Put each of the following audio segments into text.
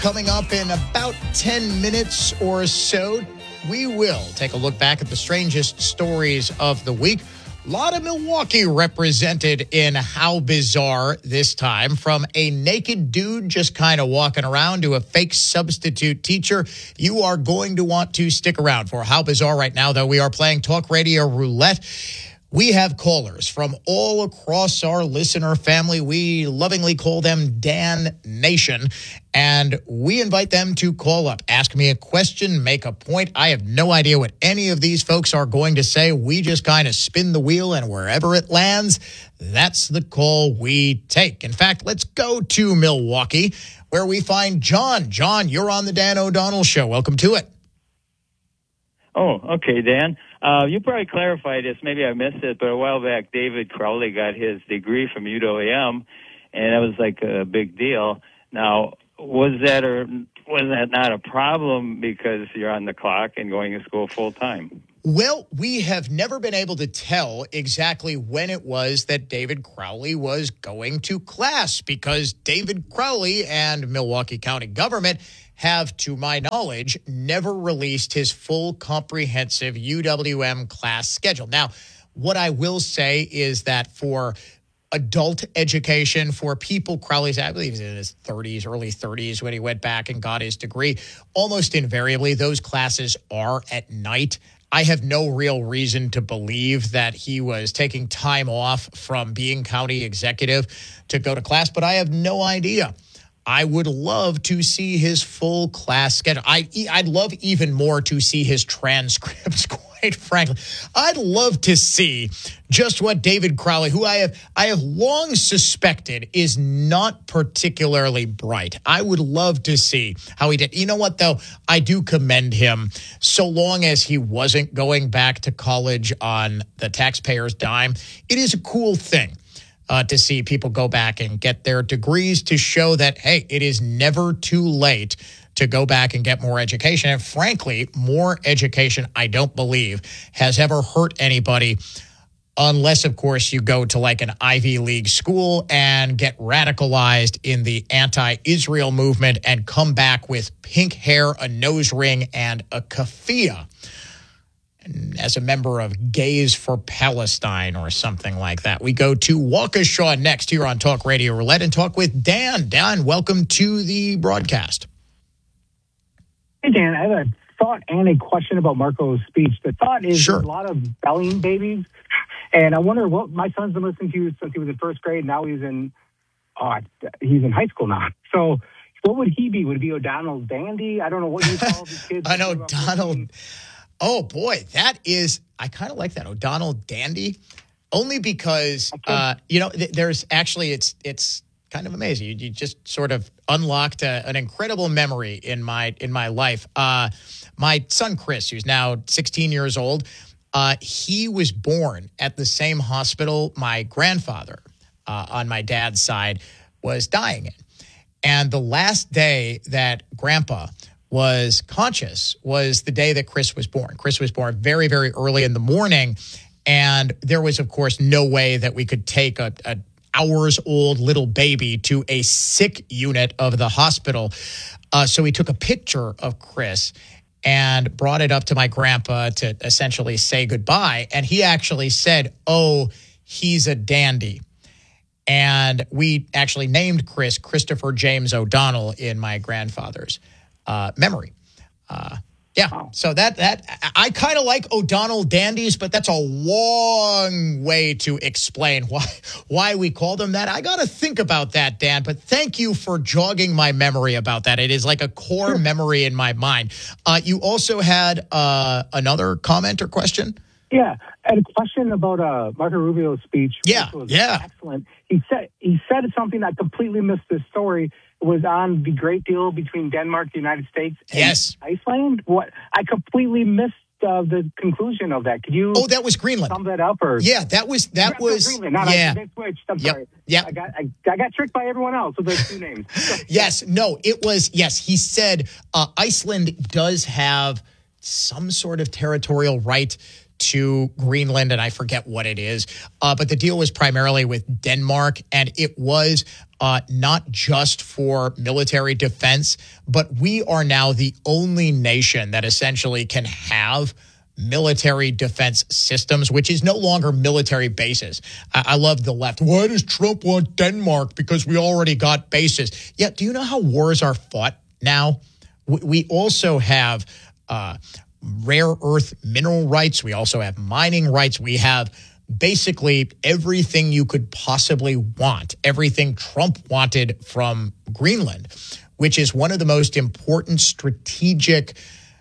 Coming up in about 10 minutes or so, we will take a look back at the strangest stories of the week. A lot of Milwaukee represented in How Bizarre this time, from a naked dude just kind of walking around to a fake substitute teacher. You are going to want to stick around for How Bizarre right now, though. We are playing Talk Radio Roulette. We have callers from all across our listener family. We lovingly call them Dan Nation, and we invite them to call up, ask me a question, make a point. I have no idea what any of these folks are going to say. We just kind of spin the wheel, and wherever it lands, that's the call we take. In fact, let's go to Milwaukee, where we find John. John, you're on the Dan O'Donnell Show. Welcome to it. Oh, okay, Dan. You probably clarified this. Maybe I missed it, but a while back, David Crowley got his degree from UW-AM, and that was like a big deal. Now, was that not a problem because you're on the clock and going to school full time? Well, we have never been able to tell exactly when it was that David Crowley was going to class, because David Crowley and Milwaukee County government have, to my knowledge, never released his full comprehensive UWM class schedule. Now, what I will say is that for adult education, for people, Crowley's, I believe he's in his 30s, early 30s when he went back and got his degree, almost invariably those classes are at night. I have no real reason to believe that he was taking time off from being county executive to go to class, but I have no idea. I would love to see his full class schedule. I'd love even more to see his transcripts, quite frankly. I'd love to see just what David Crowley, who I have long suspected is not particularly bright. I would love to see how he did. You know what, though? I do commend him, so long as he wasn't going back to college on the taxpayer's dime. It is a cool thing to see people go back and get their degrees, to show that, hey, it is never too late to go back and get more education. And frankly, more education, I don't believe, has ever hurt anybody, unless, of course, you go to like an Ivy League school and get radicalized in the anti-Israel movement and come back with pink hair, a nose ring, and a keffiyeh, as a member of Gays for Palestine or something like that. We go to Waukesha next here on Talk Radio Roulette and talk with Dan. Dan, welcome to the broadcast. Hey, Dan, I have a thought and a question about Marco's speech. The thought is Sure. There's a lot of bellying babies, and I wonder what my son's been listening to since he was in first grade. Now he's in high school now. So what would he be? Would it be O'Donnell Dandy? I don't know what you call these kids. I know, Donald. Oh, boy, that is, I kind of like that, O'Donnell Dandy, only because, there's actually, it's kind of amazing. You just sort of unlocked an incredible memory in my life. My son, Chris, who's now 16 years old, he was born at the same hospital my grandfather on my dad's side was dying in. And the last day that Grandpa was conscious was the day that Chris was born. Chris was born very, very early in the morning, and there was, of course, no way that we could take a hours-old little baby to a sick unit of the hospital. So we took a picture of Chris and brought it up to my grandpa to essentially say goodbye, and he actually said, "Oh, he's a dandy." And we actually named Chris Christopher James O'Donnell in my grandfather's memory. So that I kind of like O'Donnell Dandies, but that's a long way to explain why we called them that. I got to think about that, Dan, but thank you for jogging my memory about that. It is like a core memory in my mind. You also had another comment or question? Yeah, and a question about Marco Rubio's speech. Yeah, which was yeah. excellent. He said something I completely missed this story. It was on the great deal between Denmark, the United States, and Iceland. What I completely missed the conclusion of that. Could you? Oh, that was Greenland. Sum that up, or that was Greenland. They switched. I'm sorry. Yeah, I got tricked by everyone else with those two names. It was. Yes, he said Iceland does have some sort of territorial right to Greenland, and I forget what it is. But the deal was primarily with Denmark, and it was not just for military defense, but we are now the only nation that essentially can have military defense systems, which is no longer military bases. I love the left. Why does Trump want Denmark? Because we already got bases. Yeah, do you know how wars are fought now? We also have rare earth mineral rights. We also have mining rights. We have basically everything you could possibly want, everything Trump wanted from Greenland, which is one of the most important strategic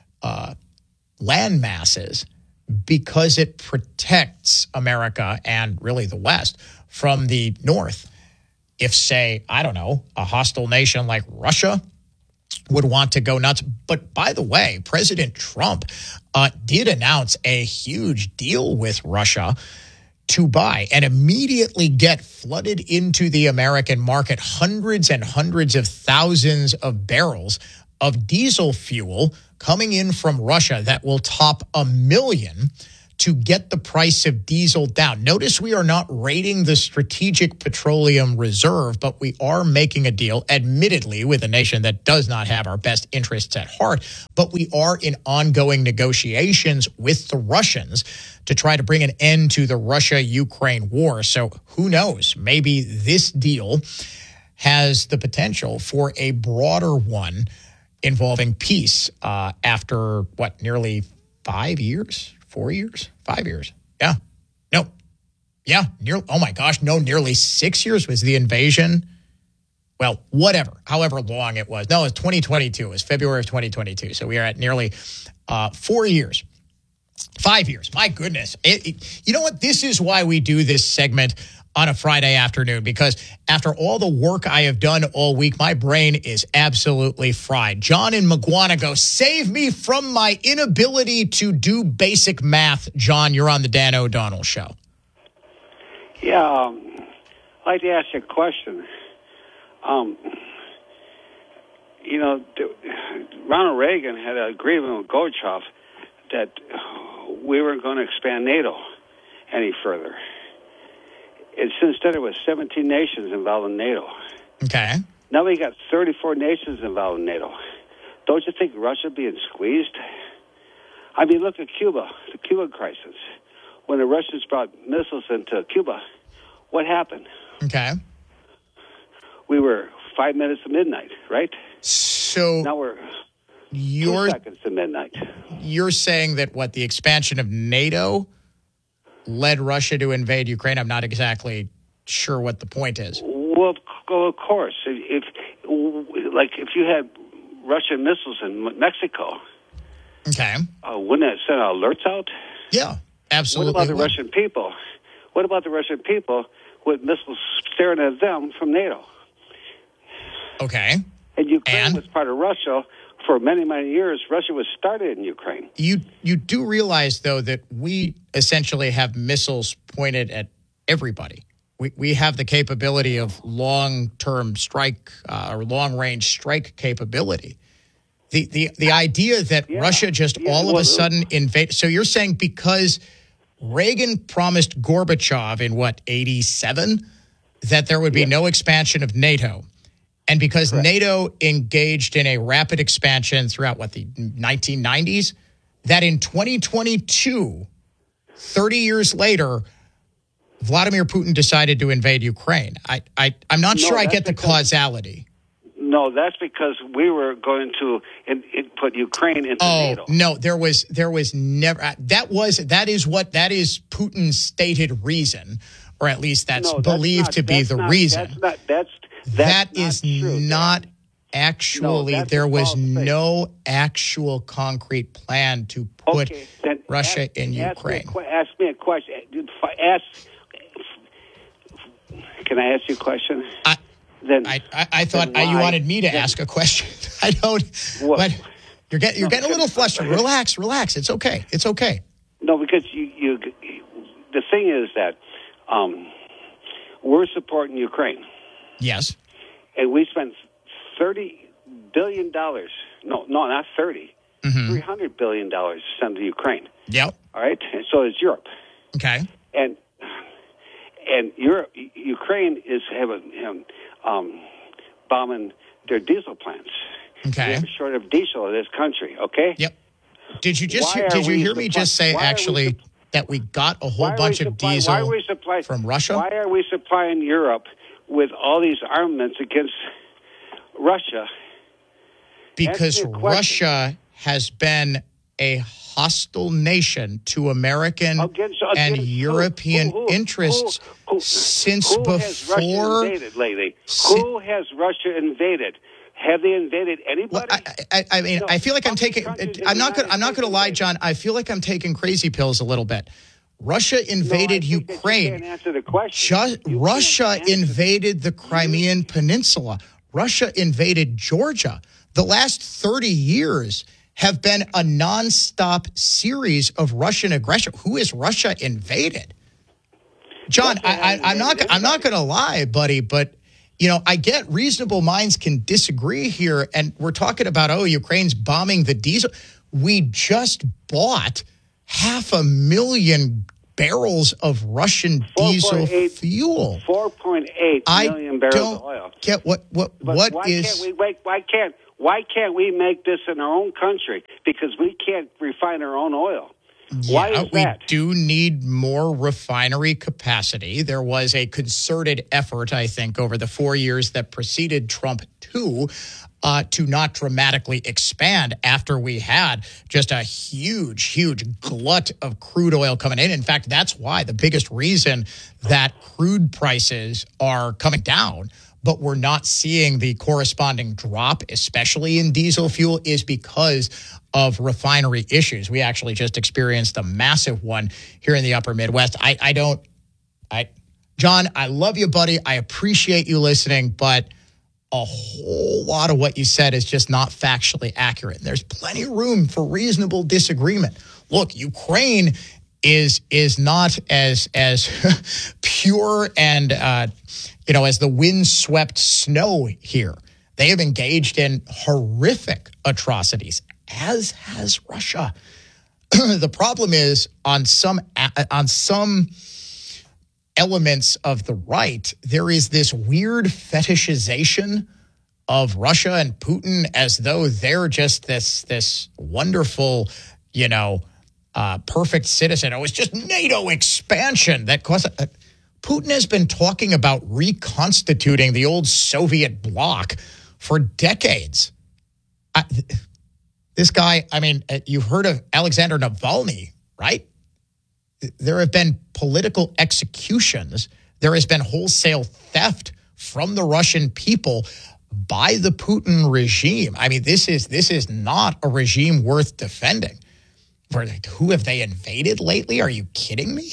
land masses because it protects America and really the West from the North. If, say, I don't know, a hostile nation like Russia would want to go nuts. But by the way, President Trump did announce a huge deal with Russia to buy and immediately get flooded into the American market hundreds and hundreds of thousands of barrels of diesel fuel coming in from Russia that will top 1 million to get the price of diesel down. Notice we are not raiding the Strategic Petroleum Reserve, but we are making a deal, admittedly, with a nation that does not have our best interests at heart. But we are in ongoing negotiations with the Russians to try to bring an end to the Russia-Ukraine war. So who knows? Maybe this deal has the potential for a broader one involving peace after, nearly 5 years? 4 years? 5 years? Yeah. No. Yeah. Nearly 6 years was the invasion. Well, whatever, however long it was. No, it was 2022. It was February of 2022. So we are at nearly 4 years. 5 years. My goodness. You know what? This is why we do this segment on a Friday afternoon, because after all the work I have done all week, my brain is absolutely fried. John in Mugwanago, save me from my inability to do basic math. John, you're on the Dan O'Donnell Show. Yeah, I'd like to ask you a question. Ronald Reagan had an agreement with Gorbachev that we weren't going to expand NATO any further. And since then, there was 17 nations involved in NATO. Okay. Now we got 34 nations involved in NATO. Don't you think Russia being squeezed? I mean, look at Cuba, the Cuban crisis. When the Russians brought missiles into Cuba, what happened? Okay. We were 5 minutes to midnight, right? So now we're 2 seconds to midnight. You're saying that the expansion of NATO led Russia to invade Ukraine? I'm not exactly sure what the point is. Well, of course. If you had Russian missiles in Mexico, okay, wouldn't that send alerts out? Yeah, absolutely. What about the Russian people? What about the Russian people with missiles staring at them from NATO? Okay. And Ukraine was part of Russia for many, many years. Russia was started in Ukraine. You do realize, though, that we essentially have missiles pointed at everybody. We have the capability of long-term strike or long-range strike capability. The idea that Russia just all of a sudden invade. So you're saying because Reagan promised Gorbachev in 87 that there would be no expansion of NATO. And because NATO engaged in a rapid expansion throughout, the 1990s, that in 2022, 30 years later, Vladimir Putin decided to invade Ukraine. I'm not sure I get the causality. No, that's because we were going to put Ukraine into NATO. No, there was never. That is Putin's stated reason, or at least that's believed to be the reason. That is not actually, there was no actual concrete plan to put Russia in Ukraine. Ask me a question. Can I ask you a question? I thought you wanted me to ask a question. I don't. But you're getting a little flustered. Relax. It's okay. No, because you the thing is that we're supporting Ukraine. Yes. And we spent $30 billion. No, not 30. $300 billion to send to Ukraine. Yep. All right. And so is Europe. Okay. And Ukraine is having bombing their diesel plants. Okay. We have a short of diesel in this country, okay? Yep. Did you hear me just say actually that we got a whole bunch of diesel from Russia? Why are we supplying Europe with all these armaments against Russia? Because Russia has been a hostile nation to American and European interests since before. Who has Russia invaded lately? Who has Russia invaded? Have they invaded anybody? Well, I mean, I feel like I'm taking. I'm not going to lie, John. I feel like I'm taking crazy pills a little bit. Russia invaded Ukraine. You can't answer the question. Russia invaded the Crimean Peninsula. Russia invaded Georgia. The last 30 years have been a nonstop series of Russian aggression. Who is Russia invaded? John, I'm not going to lie, buddy, but I get reasonable minds can disagree here, and we're talking about Ukraine's bombing the diesel. We just bought 500,000 barrels of Russian diesel fuel. 4.8 million barrels of oil. Get what Why can't we make this in our own country? Because we can't refine our own oil. Why is that? We do need more refinery capacity. There was a concerted effort, I think, over the 4 years that preceded Trump to not dramatically expand after we had just a huge glut of crude oil coming in. In fact, that's why the biggest reason that crude prices are coming down, but we're not seeing the corresponding drop, especially in diesel fuel, is because of refinery issues. We actually just experienced a massive one here in the upper Midwest. John, I love you, buddy. I appreciate you listening, but a whole lot of what you said is just not factually accurate. And there's plenty of room for reasonable disagreement. Look, Ukraine is not as pure and as the windswept snow here. They have engaged in horrific atrocities, as has Russia. The problem is on some elements of the right, there is this weird fetishization of Russia and Putin as though they're just this wonderful, perfect citizen. Oh, it's just NATO expansion that caused it. Putin has been talking about reconstituting the old Soviet bloc for decades. This guy, you've heard of Alexander Navalny, right? There have been political executions. There has been wholesale theft from the Russian people by the Putin regime. This is not a regime worth defending. Who have they invaded lately? Are you kidding me?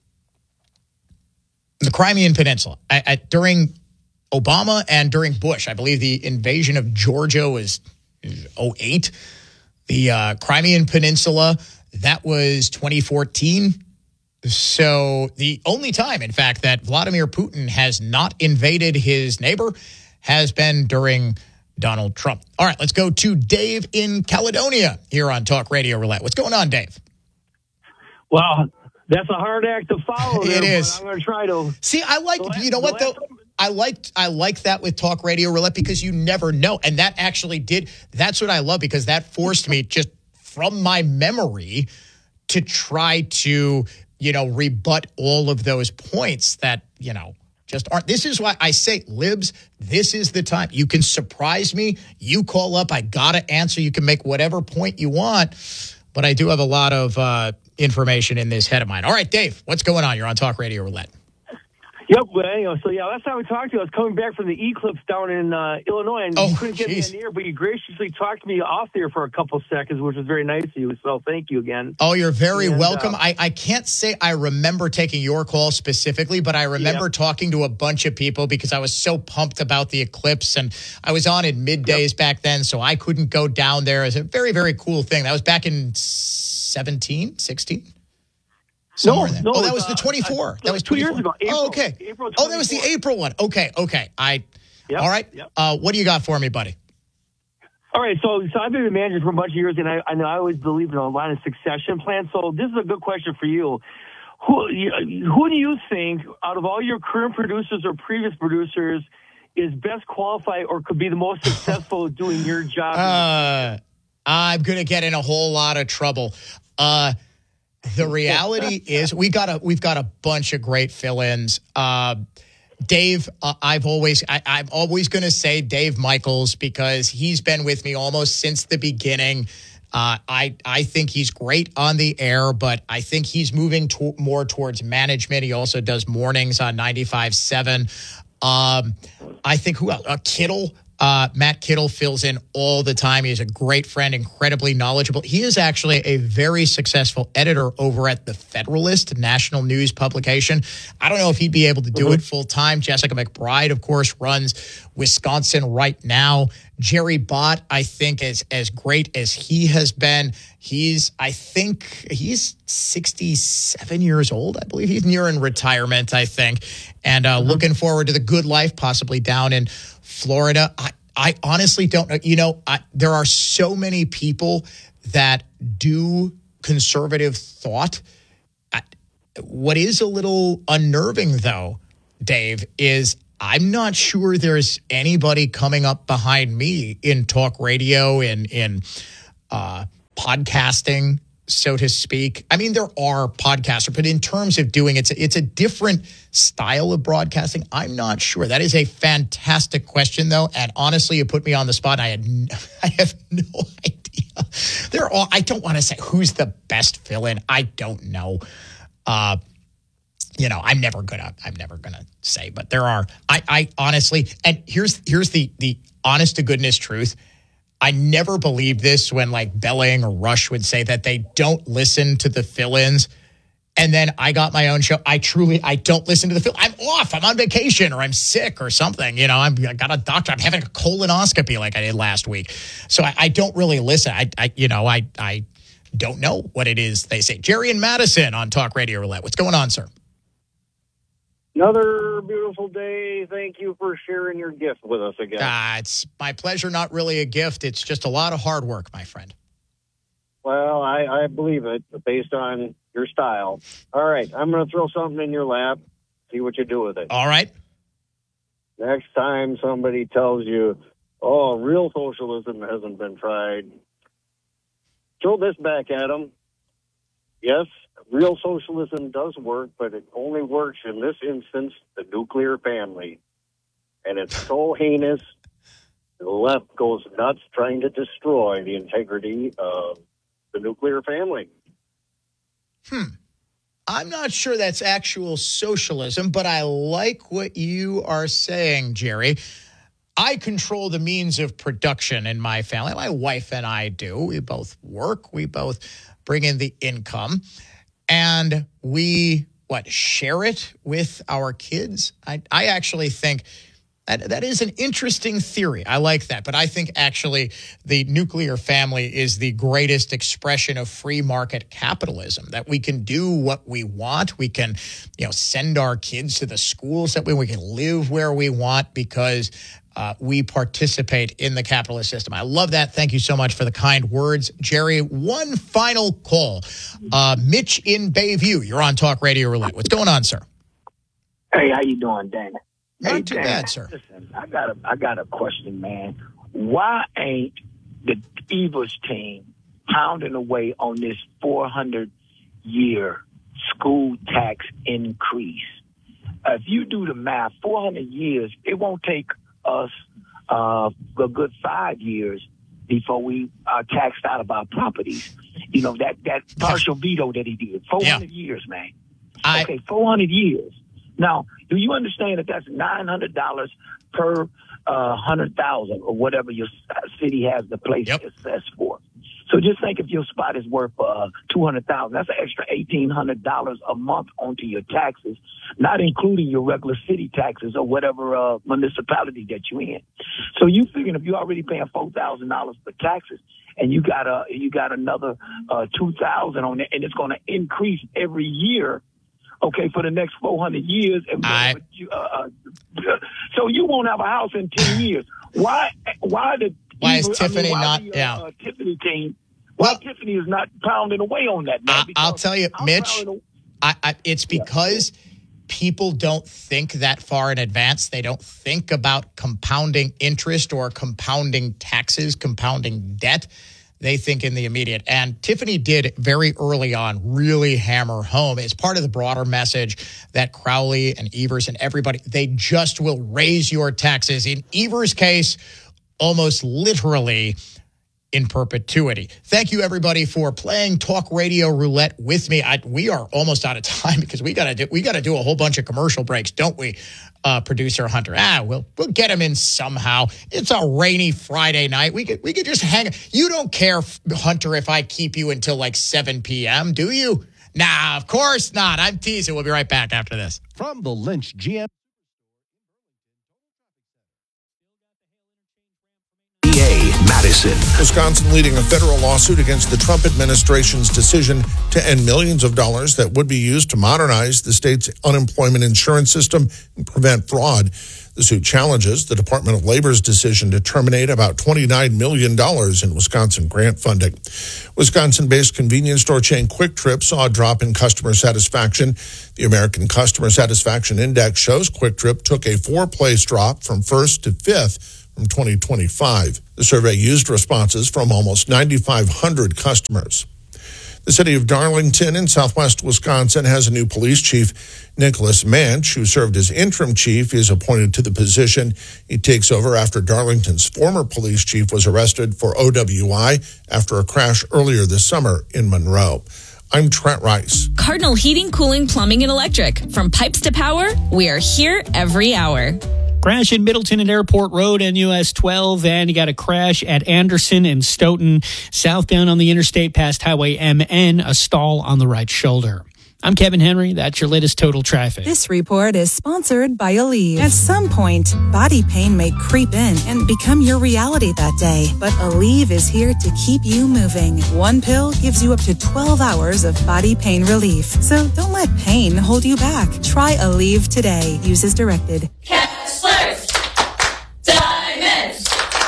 The Crimean Peninsula. During Obama and during Bush, I believe the invasion of Georgia was 2008. The Crimean Peninsula, that was 2014. So the only time, in fact, that Vladimir Putin has not invaded his neighbor has been during Donald Trump. All right, let's go to Dave in Caledonia here on Talk Radio Roulette. What's going on, Dave? Well, that's a hard act to follow. It is. I'm going to try to. See, I like, I like that with Talk Radio Roulette because you never know. And that actually that's what I love because that forced me just from my memory to try to, rebut all of those points that, just aren't. This is why I say, libs, this is the time. You can surprise me. You call up. I got to answer. You can make whatever point you want. But I do have a lot of information in this head of mine. All right, Dave, what's going on? You're on Talk Radio Roulette. Yep. Well, last time we talked to you, I was coming back from the eclipse down in Illinois, and you couldn't get me in the air, but you graciously talked to me off there for a couple seconds, which was very nice of you. So thank you again. Oh, you're very welcome. I can't say I remember taking your call specifically, but I remember talking to a bunch of people because I was so pumped about the eclipse, and I was on in middays back then, so I couldn't go down there. It was a very, very cool thing. That was back in 16? No, that was the 24. That was 2 years ago. April, okay. April 24. That was the April one. Okay. All right. Yep. What do you got for me, buddy? All right. So I've been a manager for a bunch of years, and I know I always believe in a lot of succession plans. So this is a good question for you. Who do you think, out of all your current producers or previous producers, is best qualified or could be the most successful at doing your job? I'm going to get in a whole lot of trouble. The reality is we've got a bunch of great fill-ins. Dave, I'm always going to say Dave Michaels because he's been with me almost since the beginning. I think he's great on the air, but I think he's moving more towards management. He also does mornings on 95.7. I think who else? Kittle. Matt Kittle fills in all the time. He's a great friend, incredibly knowledgeable. He is actually a very successful editor over at The Federalist, national news publication. I don't know if he'd be able to do it full time. Jessica McBride, of course, runs Wisconsin Right Now. Jerry Bott, I think, as great as he has been, I think he's 67 years old. I believe he's nearing retirement, I think. And looking forward to the good life, possibly down in Florida. I honestly don't know. There are so many people that do conservative thought. What is a little unnerving, though, Dave, is I'm not sure there's anybody coming up behind me in talk radio and in podcasting, so to speak. I mean, there are podcasters, but in terms of doing it's a different style of broadcasting. I'm not sure. That is a fantastic question, though, and honestly, you put me on the spot. I have no idea. I don't want to say who's the best fill-in. I don't know. I'm never gonna say, but there are. I honestly, and here's the honest to goodness truth. I never believed this when like Belling or Rush would say that they don't listen to the fill-ins. And then I got my own show. I don't listen to the fill. I'm off. I'm on vacation or I'm sick or something. I got a doctor. I'm having a colonoscopy like I did last week. So I don't really listen. I don't know what it is they say. Jerry and Madison on Talk Radio Roulette. What's going on, sir? Another beautiful day. Thank you for sharing your gift with us again. It's my pleasure. Not really a gift. It's just a lot of hard work, my friend. Well, I believe it based on your style. All right. I'm going to throw something in your lap. See what you do with it. All right. Next time somebody tells you, oh, real socialism hasn't been tried, throw this back at them. Yes, real socialism does work, but it only works in this instance, the nuclear family. And it's so heinous, the left goes nuts trying to destroy the integrity of the nuclear family. I'm not sure that's actual socialism, but I like what you are saying, Jerry. I control the means of production in my family. My wife and I do. We both work. We both bring in the income. And we, share it with our kids? I actually think that is an interesting theory. I like that. But I think actually the nuclear family is the greatest expression of free market capitalism, that we can do what we want. We can, send our kids to the schools that we can live where we want because we participate in the capitalist system. I love that. Thank you so much for the kind words, Jerry. One final call. Mitch in Bayview, you're on Talk Radio Roulette. What's going on, sir? Hey, how you doing, Dana? Not too bad, sir. Listen, I got a question, man. Why ain't the Eagles team pounding away on this 400-year school tax increase? If you do the math, 400 years, it won't take us a good 5 years before we are taxed out of our properties. That partial veto that he did. 400 years, man. 400 years. Now, do you understand that that's $900 per 100,000 or whatever your city has the place assessed for? So just think if your spot is worth $200,000, that's an extra $1,800 a month onto your taxes, not including your regular city taxes or whatever municipality that you're in. So you figuring if you're already paying $4,000 for taxes and you got another $2,000 on it, and it's going to increase every year. Okay, for the next 400 years. So you won't have a house in 10 years. Why is Tiffany Tiffany team? Why Tiffany is not pounding away on that, man? I'll tell you, Mitch, it's because people don't think that far in advance. They don't think about compounding interest or compounding taxes, compounding debt. They think in the immediate. And Tiffany did very early on really hammer home. It's part of the broader message that Crowley and Evers and everybody, they just will raise your taxes. In Evers' case, almost literally in perpetuity. Thank you, everybody, for playing Talk Radio Roulette with me. We are almost out of time because we got to do a whole bunch of commercial breaks, don't we, producer Hunter? We'll get him in somehow. It's a rainy Friday night. We could just hang. You don't care, Hunter, if I keep you until like 7 p.m., do you? Nah, of course not. I'm teasing. We'll be right back after this. From the Lynch GM. Madison. Wisconsin leading a federal lawsuit against the Trump administration's decision to end millions of dollars that would be used to modernize the state's unemployment insurance system and prevent fraud. The suit challenges the Department of Labor's decision to terminate about $29 million in Wisconsin grant funding. Wisconsin-based convenience store chain Quick Trip saw a drop in customer satisfaction. The American Customer Satisfaction Index shows Quick Trip took a 4-place drop from 1st to 5th from 2025. The survey used responses from almost 9,500 customers. The city of Darlington in southwest Wisconsin has a new police chief. Nicholas Manch, who served as interim chief, is appointed to the position. He takes over after Darlington's former police chief was arrested for OWI after a crash earlier this summer in Monroe. I'm Trent Rice. Cardinal Heating, Cooling, Plumbing, and Electric. From pipes to power, we are here every hour. Crash in Middleton and Airport Road and US 12, and you got a crash at Anderson and Stoughton, southbound on the interstate past Highway MN, a stall on the right shoulder. I'm Kevin Henry. That's your latest total traffic. This report is sponsored by Aleve. At some point, body pain may creep in and become your reality that day. But Aleve is here to keep you moving. One pill gives you up to 12 hours of body pain relief. So don't let pain hold you back. Try Aleve today. Use as directed. Kessler's Diamonds.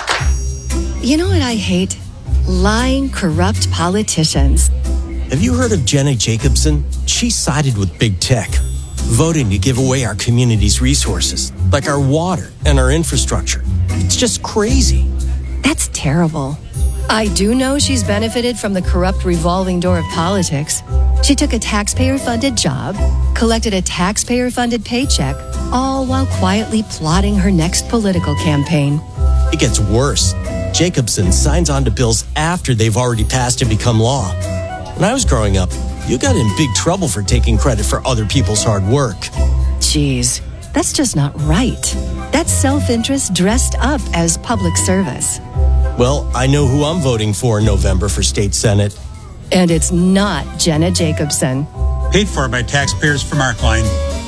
You know what I hate? Lying, corrupt politicians. Have you heard of Jenna Jacobson? She sided with big tech, voting to give away our community's resources, like our water and our infrastructure. It's just crazy. That's terrible. I do know she's benefited from the corrupt revolving door of politics. She took a taxpayer-funded job, collected a taxpayer-funded paycheck, all while quietly plotting her next political campaign. It gets worse. Jacobson signs on to bills after they've already passed and become law. When I was growing up, you got in big trouble for taking credit for other people's hard work. Jeez, that's just not right. That's self-interest dressed up as public service. Well, I know who I'm voting for in November for state senate. And it's not Jenna Jacobson. Paid for by taxpayers from Arcline.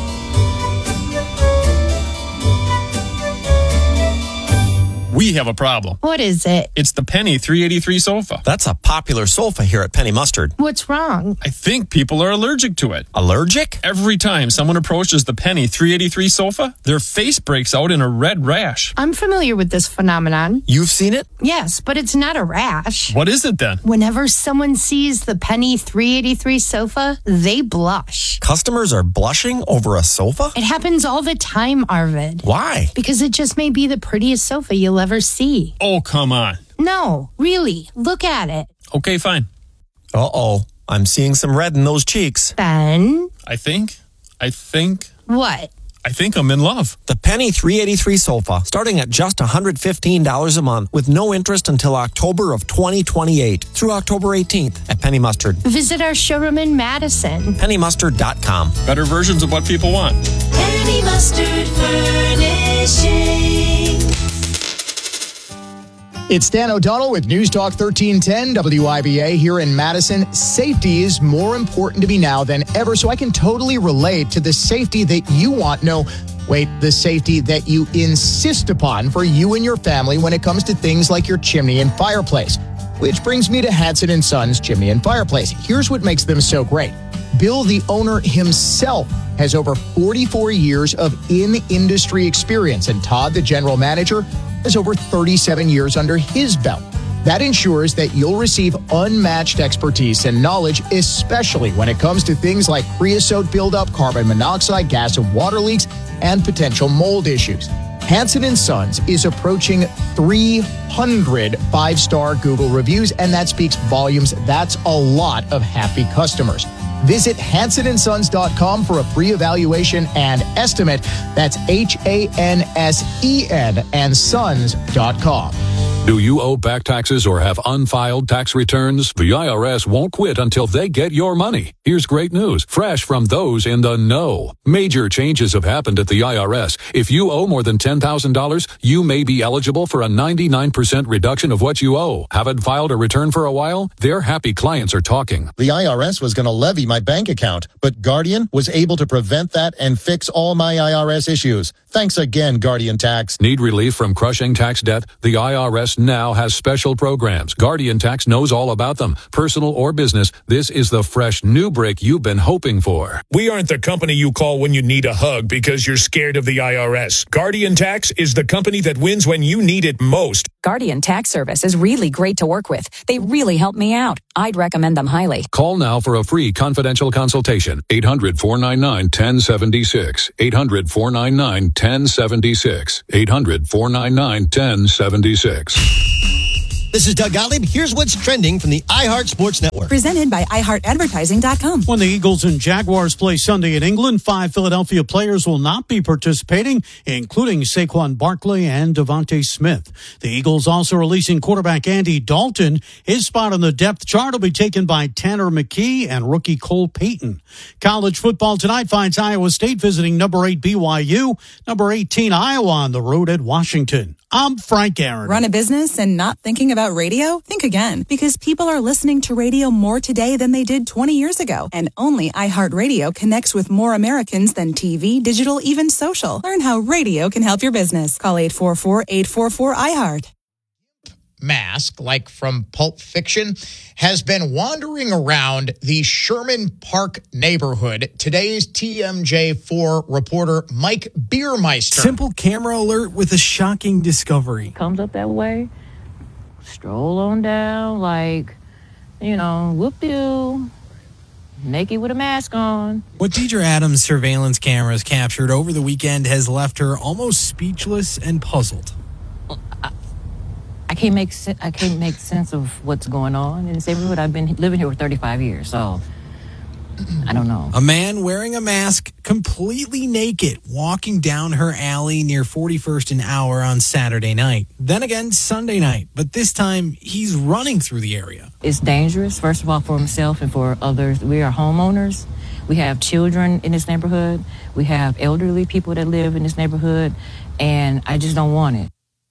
We have a problem. What is it? It's the Penny 383 sofa. That's a popular sofa here at Penny Mustard. What's wrong? I think people are allergic to it. Allergic? Every time someone approaches the Penny 383 sofa, their face breaks out in a red rash. I'm familiar with this phenomenon. You've seen it? Yes, but it's not a rash. What is it then? Whenever someone sees the Penny 383 sofa, they blush. Customers are blushing over a sofa? It happens all the time, Arvid. Why? Because it just may be the prettiest sofa you'll ever see. Oh, come on. No, really. Look at it. Okay, fine. Uh-oh. I'm seeing some red in those cheeks. Ben? I think. What? I think I'm in love. The Penny 383 sofa, starting at just $115 a month with no interest until October of 2028 through October 18th at Penny Mustard. Visit our showroom in Madison. PennyMustard.com. Better versions of what people want. Penny Mustard Furnishing. It's Dan O'Donnell with News Talk 1310 WIBA here in Madison. Safety is more important to me now than ever, so I can totally relate to the safety that you want. The safety that you insist upon for you and your family when it comes to things like your chimney and fireplace. Which brings me to Hanson & Sons Chimney and Fireplace. Here's what makes them so great. Bill, the owner himself, has over 44 years of in-industry experience, and Todd, the general manager, has over 37 years under his belt. That ensures that you'll receive unmatched expertise and knowledge, especially when it comes to things like creosote buildup, carbon monoxide, gas and water leaks, and potential mold issues. Hansen & Sons is approaching 300 five-star Google reviews, and that speaks volumes. That's a lot of happy customers. Visit HansenandSons.com for a free evaluation and estimate. That's HANSEN and Sons.com. Do you owe back taxes or have unfiled tax returns? The IRS won't quit until they get your money. Here's great news, fresh from those in the know. Major changes have happened at the IRS. If you owe more than $10,000, you may be eligible for a 99% reduction of what you owe. Haven't filed a return for a while? Their happy clients are talking. The IRS was going to levy my bank account, but Guardian was able to prevent that and fix all my IRS issues. Thanks again, Guardian Tax. Need relief from crushing tax debt? The IRS now has special programs. Guardian Tax knows all about them. Personal or business, this is the fresh new break you've been hoping for. We aren't the company you call when you need a hug because you're scared of the IRS. Guardian Tax is the company that wins when you need it most. Guardian Tax Service is really great to work with. They really helped me out. I'd recommend them highly. Call now for a free confidential consultation. 800-499-1076. 800-499-1076. 800-499-1076. This is Doug Gottlieb. Here's what's trending from the iHeart Sports Network. Presented by iHeartAdvertising.com. When the Eagles and Jaguars play Sunday in England, 5 Philadelphia players will not be participating, including Saquon Barkley and Devontae Smith. The Eagles also releasing quarterback Andy Dalton. His spot on the depth chart will be taken by Tanner McKee and rookie Cole Payton. College football tonight finds Iowa State visiting number 8 BYU, number 18 Iowa on the road at Washington. I'm Frank Aaron. Run a business and not thinking about radio? Think again, because people are listening to radio more today than they did 20 years ago. And only iHeartRadio connects with more Americans than TV, digital, even social. Learn how radio can help your business. Call 844-844-iHeart. Mask, like from Pulp Fiction, has been wandering around the Sherman Park neighborhood. Today's TMJ4 reporter Mike Biermeister. Simple camera alert with a shocking discovery. Comes up that way, stroll on down like, whoop-doo, naked with a mask on. What Deidre Adams' surveillance cameras captured over the weekend has left her almost speechless and puzzled. I can't make sense of what's going on in this neighborhood. I've been living here for 35 years, so I don't know. A man wearing a mask, completely naked, walking down her alley near 41st and Hour on Saturday night. Then again, Sunday night, but this time he's running through the area. It's dangerous, first of all, for himself and for others. We are homeowners. We have children in this neighborhood. We have elderly people that live in this neighborhood, and I just don't want it.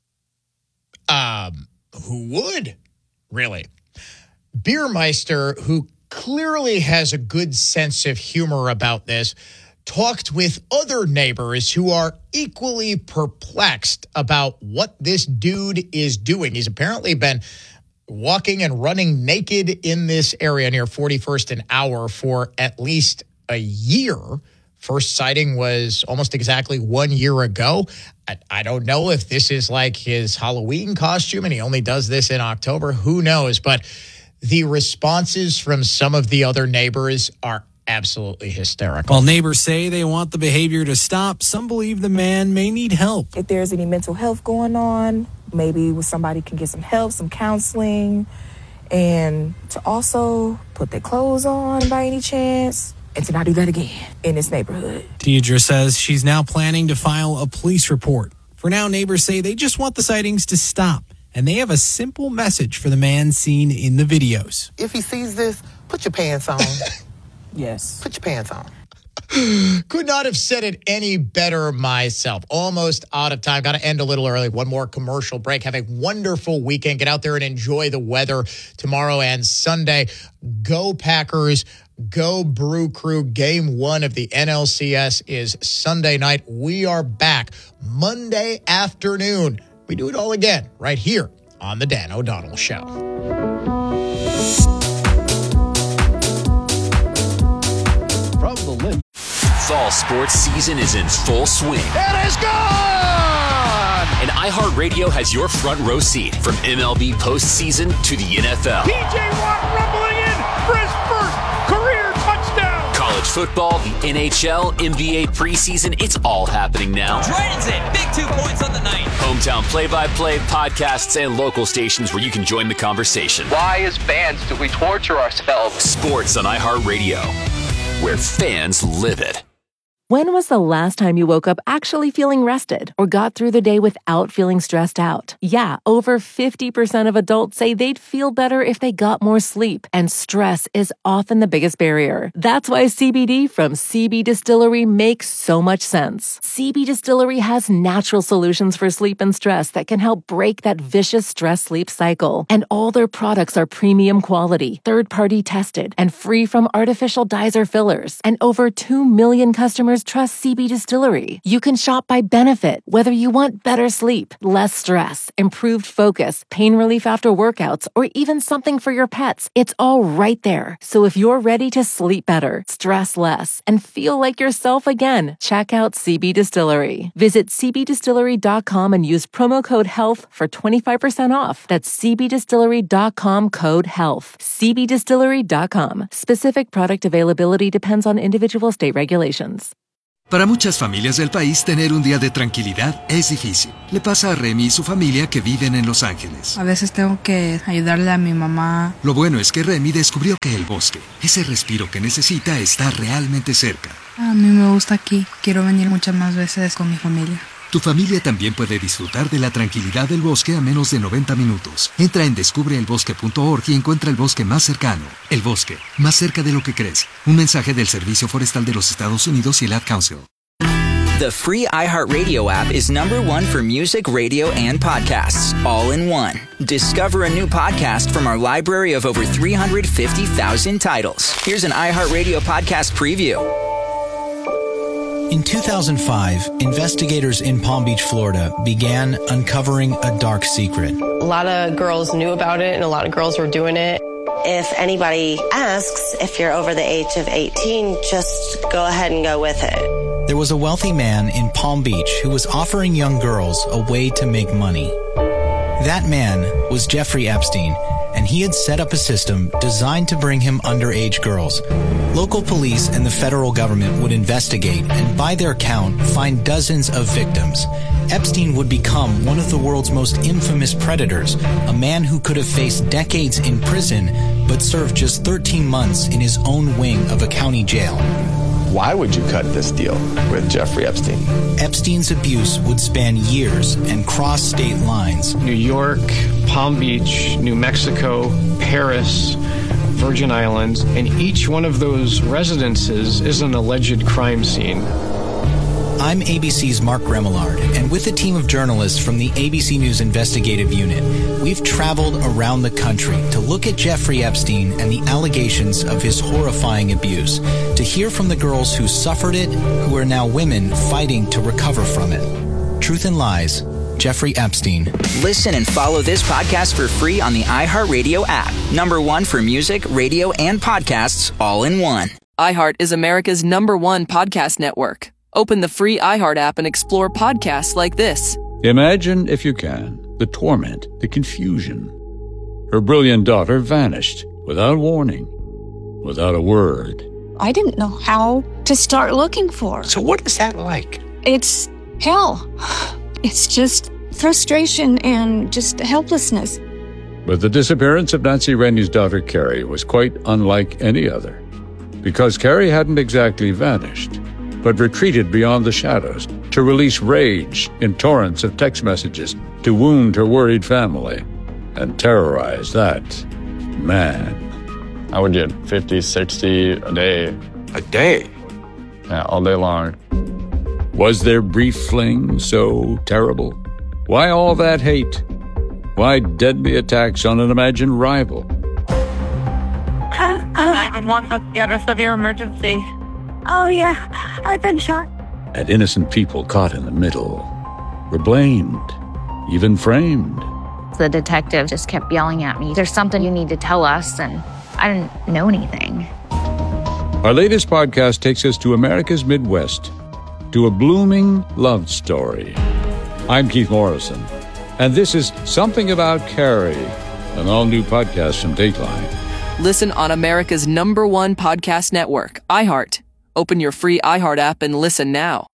Who would? Really? Biermeister, who clearly has a good sense of humor about this, talked with other neighbors who are equally perplexed about what this dude is doing. He's apparently been walking and running naked in this area near 41st and Hour for at least a year. First sighting was almost exactly 1 year ago. I don't know if this is like his Halloween costume and he only does this in October. Who knows? But the responses from some of the other neighbors are absolutely hysterical. While neighbors say they want the behavior to stop, some believe the man may need help. If there's any mental health going on, maybe somebody can get some help, some counseling, and to also put their clothes on by any chance. And to not do that again in this neighborhood. Deidre says she's now planning to file a police report. For now, neighbors say they just want the sightings to stop. And they have a simple message for the man seen in the videos. If he sees this, put your pants on. Yes. Put your pants on. Could not have said it any better myself. Almost out of time. Got to end a little early. One more commercial break. Have a wonderful weekend. Get out there and enjoy the weather tomorrow and Sunday. Go Packers. Go Brew Crew. Game 1 of the NLCS is Sunday night. We are back Monday afternoon. We do it all again right here on The Dan O'Donnell Show. From the Fall sports season is in full swing. It is gone! And iHeartRadio has your front row seat from MLB postseason to the NFL. T.J. Watt rumbling in for his first career touchdown. College football, the NHL, NBA preseason, it's all happening now. Dragons in, big 2 points on the night. Hometown play-by-play, podcasts, and local stations where you can join the conversation. Why, as fans, do we torture ourselves? Sports on iHeartRadio, where fans live it. When was the last time you woke up actually feeling rested or got through the day without feeling stressed out? Yeah, over 50% of adults say they'd feel better if they got more sleep, and stress is often the biggest barrier. That's why CBD from CB Distillery makes so much sense. CB Distillery has natural solutions for sleep and stress that can help break that vicious stress-sleep cycle. And all their products are premium quality, third-party tested, and free from artificial dyes or fillers. And over 2 million customers trust CB Distillery. You can shop by benefit, whether you want better sleep, less stress, improved focus, pain relief after workouts, or even something for your pets. It's all right there. So if you're ready to sleep better, stress less, and feel like yourself again, check out CB Distillery. Visit cbdistillery.com and use promo code HEALTH for 25% off. That's cbdistillery.com, code HEALTH. cbdistillery.com. Specific product availability depends on individual state regulations. Para muchas familias del país, tener un día de tranquilidad es difícil. Le pasa a Remy y su familia que viven en Los Ángeles. A veces tengo que ayudarle a mi mamá. Lo bueno es que Remy descubrió que el bosque, ese respiro que necesita, está realmente cerca. A mí me gusta aquí. Quiero venir muchas más veces con mi familia. Tu familia también puede disfrutar de la tranquilidad del bosque a menos de 90 minutos. Entra en descubreelbosque.org y encuentra el bosque más cercano. El bosque, más cerca de lo que crees. Un mensaje del Servicio Forestal de los Estados Unidos y el Ad Council. The free iHeartRadio app is #1 for music, radio, and podcasts, all in one. Discover a new podcast from our library of over 350,000 titles. Here's an iHeartRadio podcast preview. In 2005, investigators in Palm Beach, Florida, began uncovering a dark secret. A lot of girls knew about it, and a lot of girls were doing it. If anybody asks if you're over the age of 18, just go ahead and go with it. There was a wealthy man in Palm Beach who was offering young girls a way to make money. That man was Jeffrey Epstein, and he had set up a system designed to bring him underage girls. Local police and the federal government would investigate and, by their count, find dozens of victims. Epstein would become one of the world's most infamous predators, a man who could have faced decades in prison but served just 13 months in his own wing of a county jail. Why would you cut this deal with Jeffrey Epstein? Epstein's abuse would span years and cross state lines. New York, Palm Beach, New Mexico, Paris, Virgin Islands, and each one of those residences is an alleged crime scene. I'm ABC's Mark Remillard, and with a team of journalists from the ABC News Investigative Unit, we've traveled around the country to look at Jeffrey Epstein and the allegations of his horrifying abuse, to hear from the girls who suffered it, who are now women fighting to recover from it. Truth and Lies, Jeffrey Epstein. Listen and follow this podcast for free on the iHeartRadio app. #1 for music, radio, and podcasts, all in one. iHeart is America's #1 podcast network. Open the free iHeart app and explore podcasts like this. Imagine, if you can, the torment, the confusion. Her brilliant daughter vanished without warning, without a word. I didn't know how to start looking for her. So what is that like? It's hell. It's just frustration and just helplessness. But the disappearance of Nancy Rennie's daughter, Carrie, was quite unlike any other. Because Carrie hadn't exactly vanished, but retreated beyond the shadows to release rage in torrents of text messages to wound her worried family and terrorize that man. I would get 50, 60 a day. A day? Yeah, all day long. Was their brief fling so terrible? Why all that hate? Why deadly attacks on an imagined rival? 911, what's the address of your emergency? Oh, yeah, I've been shot. And innocent people caught in the middle were blamed, even framed. The detective just kept yelling at me, "There's something you need to tell us," and I didn't know anything. Our latest podcast takes us to America's Midwest, to a blooming love story. I'm Keith Morrison, and this is Something About Carrie, an all-new podcast from Dateline. Listen on America's #1 podcast network, iHeart. Open your free iHeart app and listen now.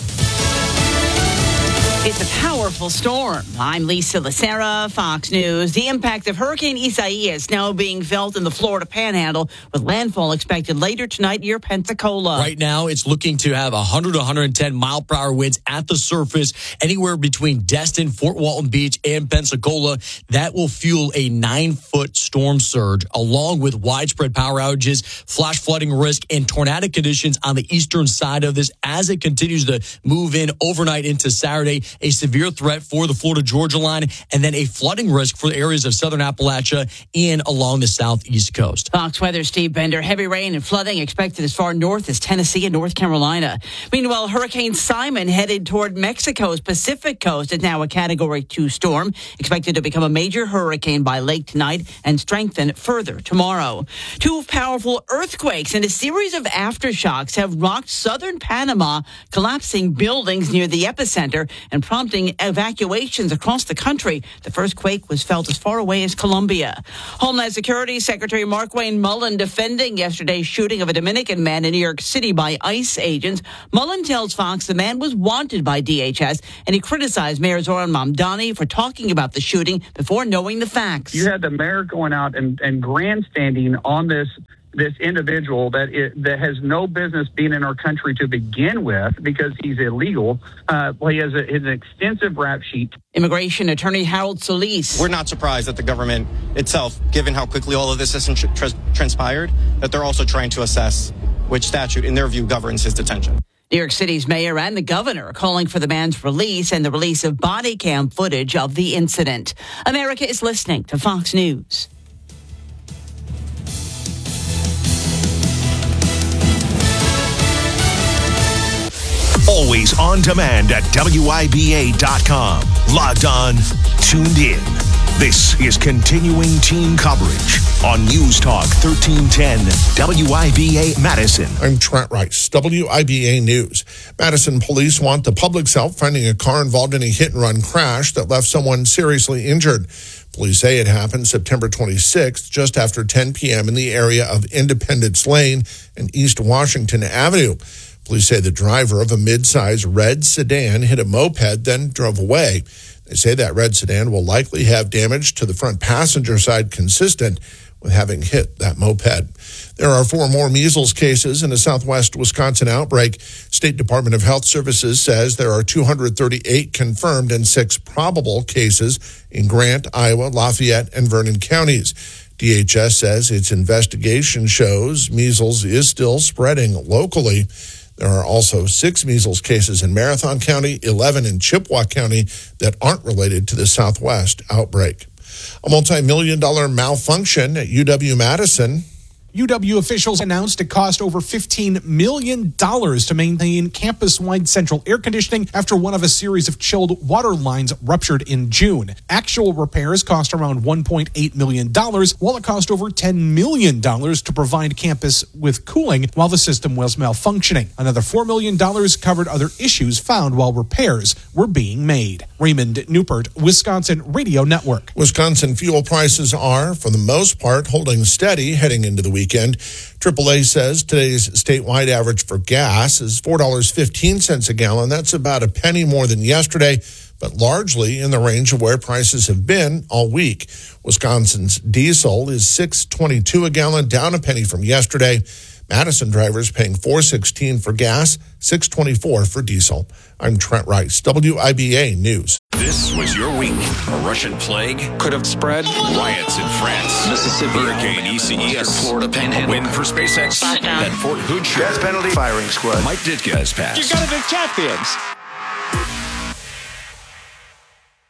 It's a powerful storm. I'm Lisa Lacera, Fox News. The impact of Hurricane Isaias now being felt in the Florida Panhandle, with landfall expected later tonight near Pensacola. Right now, it's looking to have 100 to 110 mile-per-hour winds at the surface, anywhere between Destin, Fort Walton Beach, and Pensacola. That will fuel a 9-foot storm surge, along with widespread power outages, flash flooding risk, and tornadic conditions on the eastern side of this as it continues to move in overnight into Saturday. A severe threat for the Florida-Georgia line, and then a flooding risk for areas of southern Appalachia and along the southeast coast. Fox Weather, Steve Bender. Heavy rain and flooding expected as far north as Tennessee and North Carolina. Meanwhile, Hurricane Simon headed toward Mexico's Pacific coast is now a Category 2 storm, expected to become a major hurricane by late tonight and strengthen further tomorrow. 2 powerful earthquakes and a series of aftershocks have rocked southern Panama, collapsing buildings near the epicenter and prompting evacuations across the country. The first quake was felt as far away as Colombia. Homeland Security Secretary Markwayne Mullin defending yesterday's shooting of a Dominican man in New York City by ICE agents. Mullin tells Fox the man was wanted by DHS, and he criticized Mayor Zoran Mamdani for talking about the shooting before knowing the facts. You had the mayor going out and grandstanding on this individual that has no business being in our country to begin with because he's illegal. He has an extensive rap sheet. Immigration attorney Harold Solis. We're not surprised that the government itself, given how quickly all of this has transpired, that they're also trying to assess which statute, in their view, governs his detention. New York City's mayor and the governor are calling for the man's release and the release of body cam footage of the incident. America is listening to Fox News. Always on demand at WIBA.com. Logged on, tuned in. This is continuing team coverage on News Talk 1310 WIBA Madison. I'm Trent Rice, WIBA News. Madison police want the public's help finding a car involved in a hit-and-run crash that left someone seriously injured. Police say it happened September 26th, just after 10 p.m. in the area of Independence Lane and East Washington Avenue. Police say the driver of a mid-size red sedan hit a moped, then drove away. They say that red sedan will likely have damage to the front passenger side consistent with having hit that moped. There are 4 more measles cases in a southwest Wisconsin outbreak. State Department of Health Services says there are 238 confirmed and 6 probable cases in Grant, Iowa, Lafayette, and Vernon counties. DHS says its investigation shows measles is still spreading locally. There are also 6 measles cases in Marathon County, 11 in Chippewa County that aren't related to the Southwest outbreak. A multi-million-dollar malfunction at UW-Madison. UW officials announced it cost over $15 million to maintain campus-wide central air conditioning after one of a series of chilled water lines ruptured in June. Actual repairs cost around $1.8 million, while it cost over $10 million to provide campus with cooling while the system was malfunctioning. Another $4 million covered other issues found while repairs were being made. Raymond Newport, Wisconsin Radio Network. Wisconsin fuel prices are, for the most part, holding steady heading into the weekend. AAA says today's statewide average for gas is $4.15 a gallon. That's about a penny more than yesterday, but largely in the range of where prices have been all week. Wisconsin's diesel is $6.22 a gallon, down a penny from yesterday. Madison drivers paying $4.16 for gas, $6.24 for diesel. I'm Trent Rice, WIBA News. This was your week. A Russian plague could have spread. Riots in France. Mississippi. Hurricane Isaias. Florida Panhandle. Win for SpaceX. That Fort Hood show. Death penalty firing squad. Mike Ditka has passed. You gotta be champions.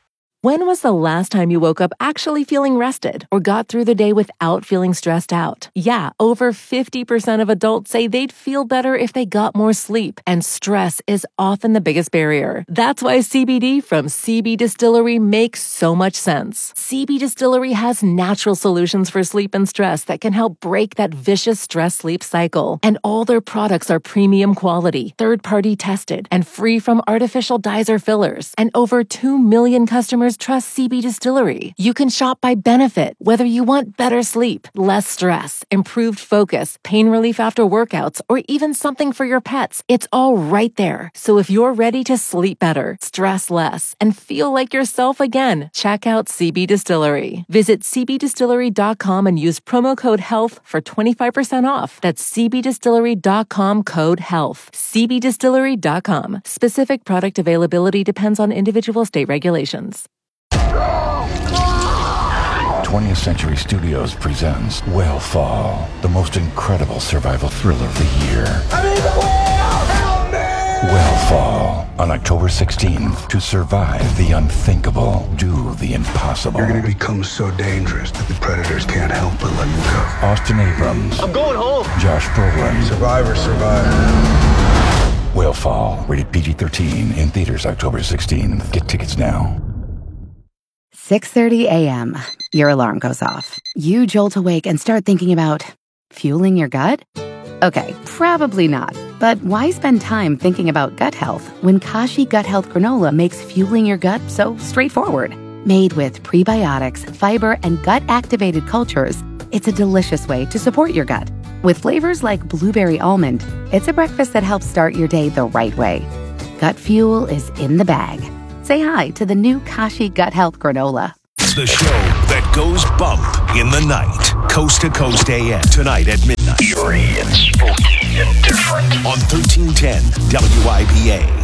When was the last time you woke up actually feeling rested or got through the day without feeling stressed out? Yeah, over 50% of adults say they'd feel better if they got more sleep, and stress is often the biggest barrier. That's why CBD from CB Distillery makes so much sense. CB Distillery has natural solutions for sleep and stress that can help break that vicious stress-sleep cycle. And all their products are premium quality, third-party tested, and free from artificial dyes or fillers. And over 2 million customers trust CB Distillery. You can shop by benefit, whether you want better sleep, less stress, improved focus, pain relief after workouts, or even something for your pets. It's all right there. So if you're ready to sleep better, stress less, and feel like yourself again, check out CB Distillery. Visit cbdistillery.com and use promo code HEALTH for 25% off. That's cbdistillery.com, code HEALTH. cbdistillery.com. Specific product availability depends on individual state regulations. 20th Century Studios presents Whale the most incredible survival thriller of the year. Whale on October 16th. To survive the unthinkable, do the impossible. You're going to become so dangerous that the predators can't help but let you go. Austin Abrams. I'm going home. Josh Brolin. Survivor. Whale, rated PG-13, in theaters October 16th. Get tickets now. 6:30 a.m. Your alarm goes off. You jolt awake and start thinking about fueling your gut? Okay, probably not. But why spend time thinking about gut health when Kashi Gut Health Granola makes fueling your gut so straightforward? Made with prebiotics, fiber, and gut-activated cultures, it's a delicious way to support your gut. With flavors like blueberry almond, it's a breakfast that helps start your day the right way. Gut fuel is in the bag. Say hi to the new Kashi Gut Health Granola. It's the show that goes bump in the night. Coast to Coast AM. Tonight at midnight. Eerie and spooky and different. On 1310 WIBA.